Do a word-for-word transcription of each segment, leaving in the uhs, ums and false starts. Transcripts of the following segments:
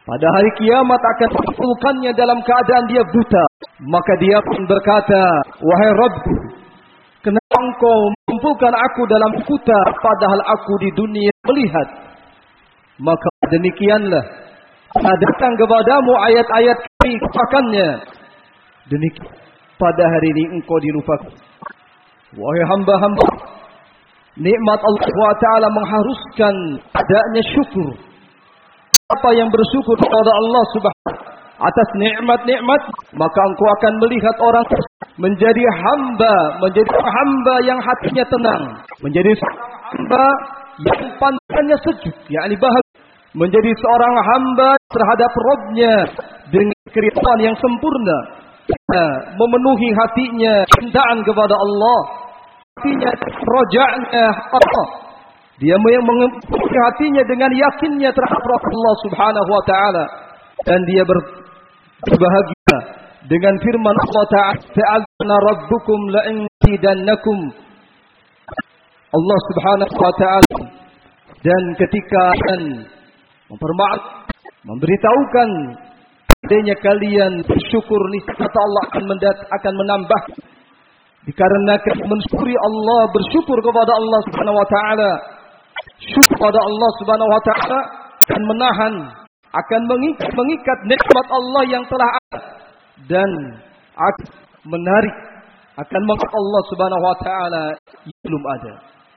Pada hari kiamat akan mengumpulkannya dalam keadaan dia buta. Maka dia pun berkata, wahai Rabbku, kenapa engkau mengumpulkan aku dalam buta padahal aku di dunia melihat? Maka demikianlah datang kepadamu ayat-ayat kami katakannya. Demikian pada hari ini engkau dilupakan. Wahai hamba-hamba, nikmat Allah Ta'ala mengharuskan adanya syukur. Apa yang bersyukur kepada Allah Subhanahu atas nikmat-nikmat, maka engkau akan melihat orang menjadi hamba, menjadi hamba yang hatinya tenang, menjadi hamba yang pandangannya sejuk, yakni bahagia, menjadi seorang hamba terhadap Rabb-Nya dengan keriduan yang sempurna, memenuhi hatinya cintaan kepada Allah, hatinya rojaknya Allah. Dia memenuhi hatinya dengan yakinnya terhadap Allah Subhanahu wa taala, dan dia berbahagia dengan firman Allah Ta'ala, "Ta'alna rabbukum la'inzidannakum." Allah Subhanahu wa taala dan ketika akan mempermaaf, memberitahukan adanya kalian bersyukur, niscaya Allah akan mendat akan menambah. Dikarenakan mensyukuri Allah, bersyukur kepada Allah Subhanahu wa taala, syukur kepada Allah Subhanahu wa taala dan menahan akan mengikat, mengikat nikmat Allah yang telah ada dan akan menarik akan mengikat Allah Subhanahu wa taala yang belum ada.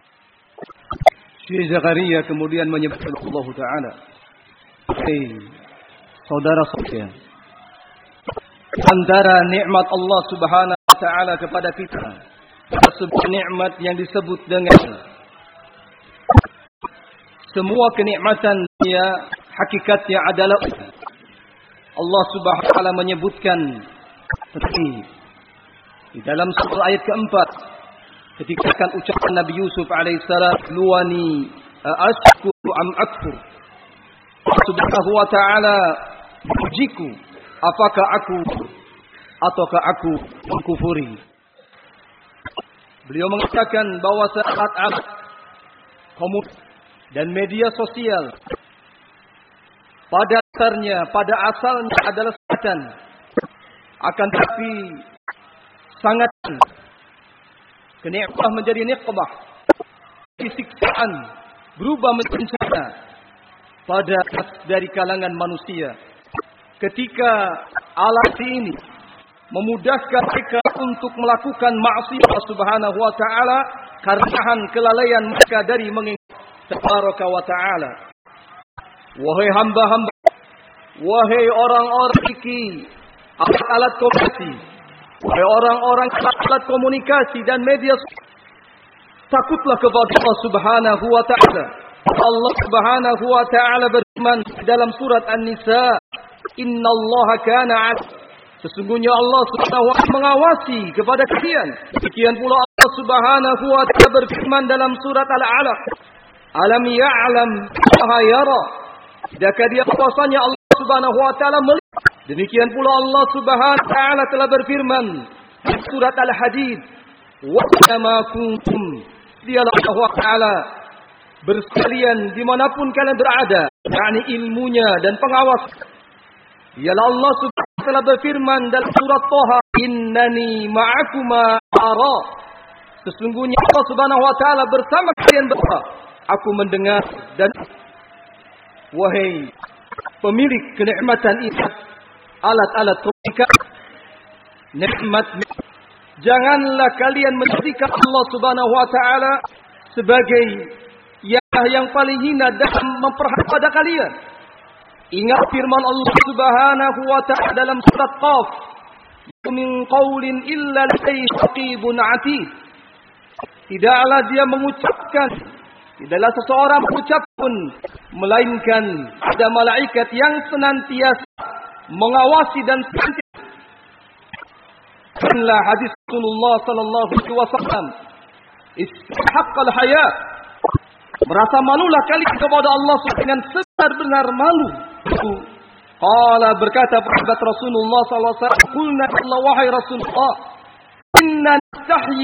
Syekh Zakaria kemudian menyebutkan Allah taala, "Hei saudara-saudara, antara nikmat Allah Subhanahu wa taala kepada kita, sebuah nikmat yang disebut dengan semua kenikmatan dunia hakikatnya adalah Allah Subhanahu wa taala menyebutkan seperti di dalam surah ayat keempat ketika akan ucapan Nabi Yusuf alaihissalam, luani ashkuru am akfur. Allah Subhanahu wa taala ujiku, apakah aku ataukah aku mengkufuri. Beliau mengatakan bahwa saat komunikasi dan media sosial pada dasarnya, pada asalnya adalah setan, akan tetapi sangat kenikmah menjadi nikmah, siksaan berubah menjadi bencana pada dari kalangan manusia ketika alat ini memudahkan mereka untuk melakukan maksiat Subhanahu wa taala karena kelalaian mereka dari mengingat Tabaraka wa ta'ala. Wahai hamba-hamba, wahai orang-orang iki alat-alat komunikasi, wahai orang-orang alat komunikasi dan media, takutlah kepada Allah Subhanahu wa ta'ala. Allah Subhanahu wa ta'ala berfirman dalam surat An-Nisa, "Innallaha kana 'ala." Sesungguhnya Allah Subhanahu wa ta'ala mengawasi kepada kalian. Demikian pula Allah Subhanahu wa ta'ala berfirman dalam surat Al-Alaq, "Alam ya'lam wa yara." Tidakkah dia bahwasanya Allah Subhanahu wa taala melihat? Demikian pula Allah Subhanahu wa taala telah berfirman di surat Al-Hadid, "Wa kama kuntum." Dialah Allah taala bersekalian dimanapun kalian berada, yakni ilmunya dan pengawas. Dialah Allah Subhanahu wa taala berfirman dalam surat Thaha, "Innani ma'akuma ara." Sesungguhnya Allah Subhanahu wa taala bersama kalian berdua. Aku mendengar. Dan wahai pemilik kenikmatan ini, alat-alat komunikasi, nikmat, janganlah kalian menjadikan Allah Subhanahu wa taala sebagai yang, yang paling hina dalam memperhatikan pada kalian. Ingat firman Allah Subhanahu wa taala dalam surat Qaf, "Min qaulin illa ladayhi raqibun 'atid." Tidaklah dia mengucapkan, tidaklah seseorang mengucap pun, melainkan ada malaikat yang senantiasa mengawasi dan senantiasa. Inilah hadis Rasulullah sallallahu alaihi wasallam, "Istahaqqal haya." Merasa malulah kalian kepada Allah dengan sebenar-benar malu. Qala, berkata sahabat Rasulullah sallallahu alaihi wasallam, "Qulna Allah wahai Rasulullah, inna nastahyi